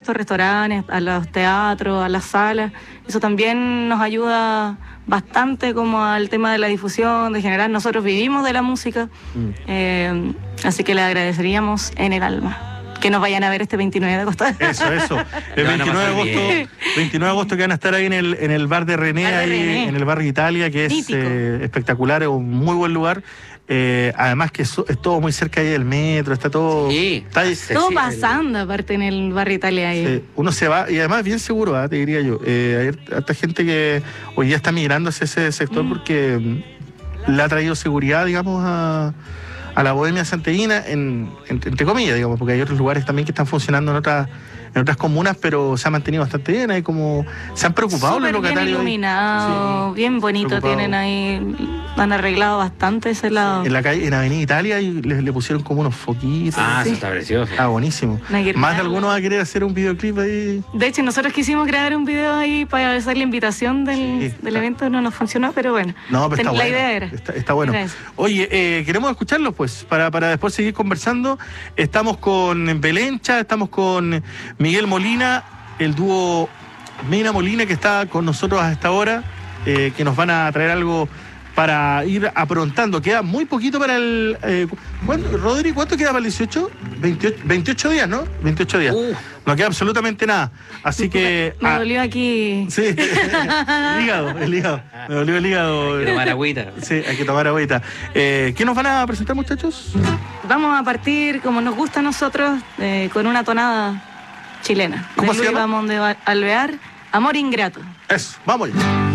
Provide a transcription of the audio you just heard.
estos restaurantes, a los teatros, a las salas. Eso también nos ayuda bastante como al tema de la difusión, de generar. Nosotros vivimos de la música, así que le agradeceríamos en el alma que nos vayan a ver este 29 de agosto. Eso. El 29 de agosto que van a estar ahí en el bar de René, en el barrio Italia, que es espectacular, es un muy buen lugar. Además que es todo muy cerca ahí del metro, está todo... Sí, todo pasando, aparte en el barrio Italia ahí. Sí, uno se va, y además bien seguro, te diría yo. Hay harta gente que hoy día está migrando hacia ese sector porque le ha traído seguridad, digamos, a la bohemia santiaguina, entre comillas, digamos, porque hay otros lugares también que están funcionando en otras comunas, pero se ha mantenido bastante bien, ahí como se han preocupado súper los locatarios. Bien iluminado, bien bonito tienen ahí, han arreglado bastante ese lado. En la calle, en Avenida Italia, y le pusieron como unos foquitos. Eso está precioso. Buenísimo. Más de alguno va a querer hacer un videoclip ahí. De hecho, nosotros quisimos grabar un video ahí para hacer la invitación del evento, no nos funcionó, pero bueno. No, pero la idea era. Está bueno. Oye, queremos escucharlos, pues, para después seguir conversando. Estamos con Belencha, estamos con Miguel Molina, el dúo Mena Molina, que está con nosotros a esta hora, que nos van a traer algo para ir aprontando. Queda muy poquito para el... Rodri, ¿cuánto queda para el 18? 28 días, ¿no? 28 días. No queda absolutamente nada. Así que... Me dolió aquí. Sí, el hígado. Me dolió el hígado. Hay que tomar agüita. Sí, hay que tomar agüita. ¿Qué nos van a presentar, muchachos? Vamos a partir, como nos gusta a nosotros, con una tonada chilena. ¿Cómo se llama? Vamos a Alvear, Amor Ingrato. Eso, vamos ya.